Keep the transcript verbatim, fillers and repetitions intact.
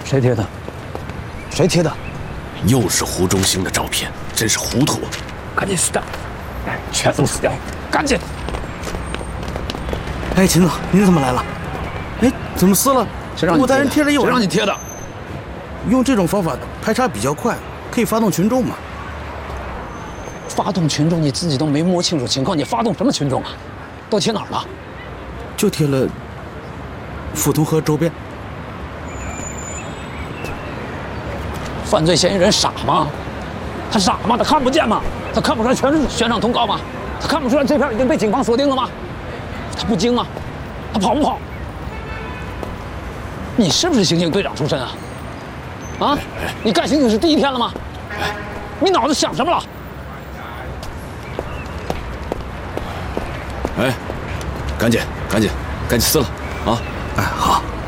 谁贴的？谁贴的？ 又是胡忠兴的照片，真是糊涂！ 赶紧死掉！全都死掉！赶紧！ 哎，秦总，您怎么来了？哎，怎么撕了？吴大人贴着又谁让你贴的？ 用这种方法排查比较快，可以发动群众嘛？ 发动群众，你自己都没摸清楚情况，你发动什么群众啊？都贴哪儿了？ 就贴了富通河周边。 犯罪嫌疑人傻吗？他傻吗？他看不见吗？他看不出来全是悬赏通告吗？他看不出来这片已经被警方锁定了吗？他不惊吗？他跑不跑？你是不是刑警队长出身啊？啊？你干刑警是第一天了吗？你脑子想什么了？ 哎，赶紧，赶紧，赶紧撕了啊！ 哎，好。